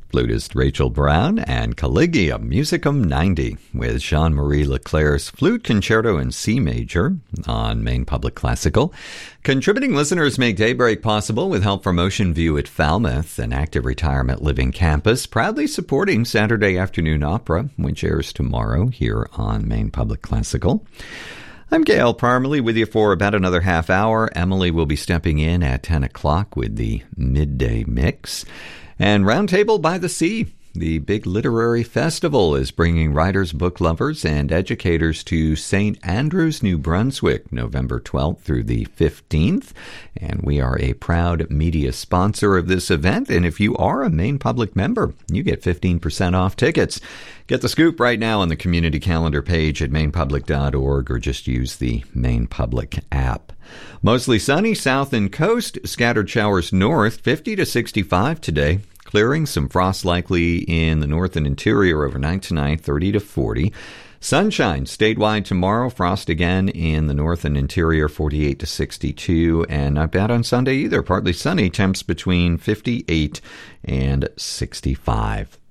Flutist Rachel Brown and Collegium Musicum 90 with Jean-Marie Leclerc's Flute Concerto in C Major on Maine Public Classical. Contributing listeners make Daybreak possible with help from Ocean View at Falmouth, an active retirement living campus, proudly supporting Saturday Afternoon Opera, which airs tomorrow here on Maine Public Classical. I'm Gail Parmalee with you for about another half hour. Emily will be stepping in at 10 o'clock with the Midday Mix. And Roundtable by the Sea, the big literary festival, is bringing writers, book lovers, and educators to St. Andrews, New Brunswick, November 12th through the 15th. And we are a proud media sponsor of this event. And if you are a Maine Public member, you get 15% off tickets. Get the scoop right now on the community calendar page at mainepublic.org or just use the Maine Public app. Mostly sunny south and coast, scattered showers north, 50 to 65 today. Clearing, some frost likely in the north and interior overnight tonight, 30 to 40. Sunshine statewide tomorrow, frost again in the north and interior, 48 to 62. And not bad on Sunday either, partly sunny, temps between 58 and 65.